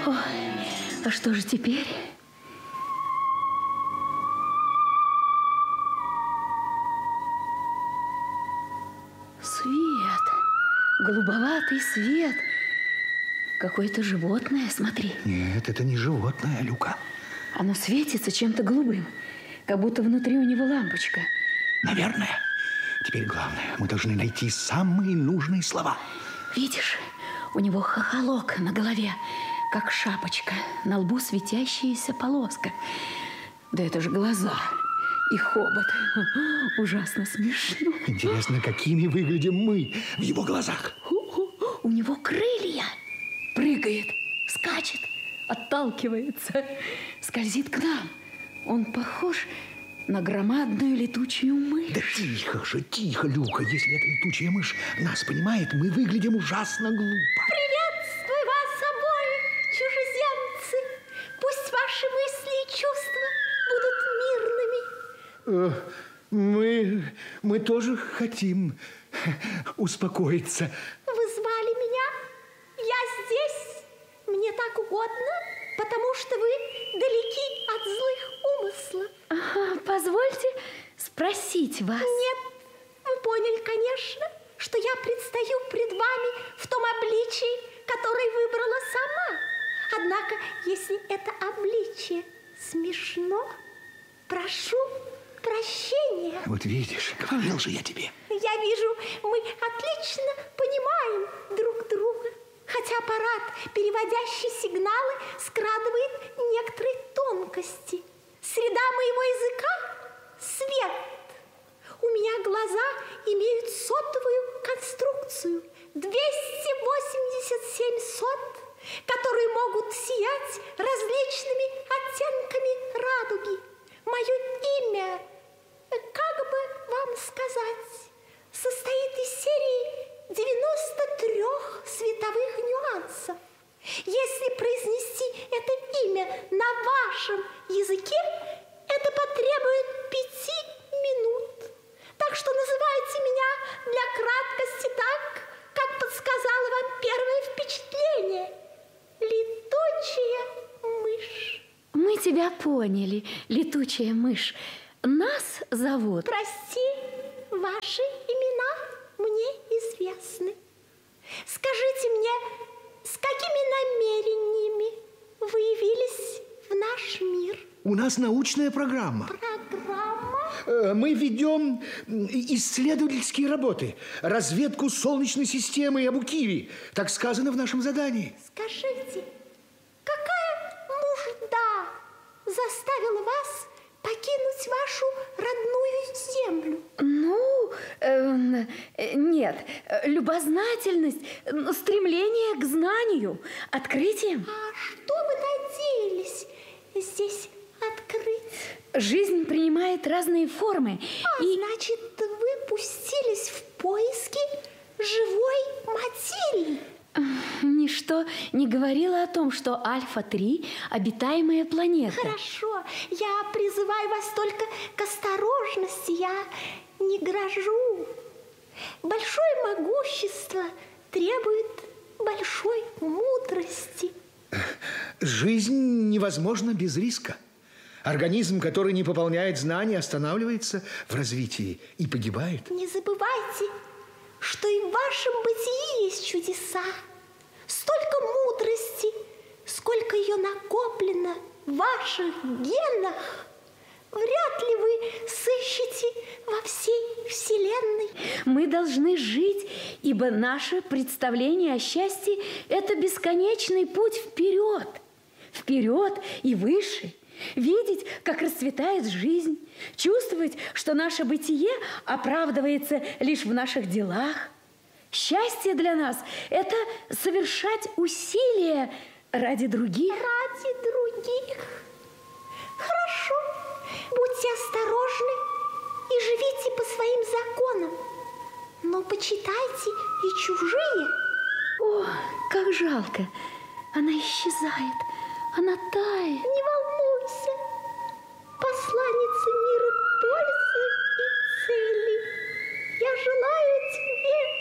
Ой, а что же теперь? Свет, голубоватый свет. Какое-то животное, смотри. Нет, это не животное, Люка. Оно светится чем-то голубым, как будто внутри у него лампочка. Наверное. Теперь главное, мы должны найти самые нужные слова. Видишь, у него хохолок на голове, как шапочка, на лбу светящаяся полоска. Да это же глаза и хобот. Ужасно смешно. Интересно, какими выглядим мы в его глазах? У него крылья. Прыгает, скачет, отталкивается, скользит к нам. Он похож на громадную летучую мышь. Да тихо же, тихо, Люка. Если эта летучая мышь нас понимает, мы выглядим ужасно глупо. Приветствую вас обоих, чужеземцы. Пусть ваши мысли и чувства будут мирными. Мы тоже хотим успокоиться. Вы звали меня? Я здесь. Мне так угодно, потому что вы далеки от злых умыслов. Позвольте спросить вас. Нет, вы поняли, конечно, что я предстаю пред вами в том обличии, которое выбрала сама. Однако, если это обличие смешно, прошу прощения. Вот видишь, говорил же я тебе. Я вижу, мы отлично понимаем друг друга. Хотя аппарат, переводящий сигналы, скрадывает некоторые тонкости. Среда моего языка – свет. У меня глаза имеют сотовую конструкцию, 287 сот, которые могут сиять различными оттенками радуги. Мое имя, как бы вам сказать, состоит из серии 93 световых нюансов. Если произнести это имя на вашем языке, это потребует 5 минут. Так что называйте меня для краткости так, как подсказало вам первое впечатление. Летучая мышь. Мы тебя поняли, летучая мышь. Нас зовут... Прости, ваши имена мне известны. Скажите мне, с какими намерениями вы явились в наш мир? У нас научная программа. Программа? Мы ведем исследовательские работы, разведку Солнечной системы и Абукири. Так сказано в нашем задании. Скажите, какая нужда заставила вас покинуть вашу родную землю? Нет, любознательность, стремление к знанию, открытиям. А что вы надеялись здесь открыть? Жизнь принимает разные формы. Значит, вы пустились в поиски живой материи? Ничто не говорило о том, что Альфа-3 – обитаемая планета. Хорошо, я призываю вас только к осторожности, я не грожу. Большое могущество требует большой мудрости. Жизнь невозможна без риска. Организм, который не пополняет знания, останавливается в развитии и погибает. Не забывайте, что и в вашем бытии есть чудеса. Столько мудрости, сколько ее накоплено в ваших генах, вряд ли вы сыщете во всей вселенной. Мы должны жить, ибо наше представление о счастье – это бесконечный путь вперед. Вперед и выше. Видеть, как расцветает жизнь. Чувствовать, что наше бытие оправдывается лишь в наших делах. Счастье для нас – это совершать усилия ради других. Ради других. Хорошо. Будьте осторожны и живите по своим законам. Но почитайте и чужие. О, как жалко. Она исчезает. Она тает. Не волнуйся. Посланница мира пользы и цели. Я желаю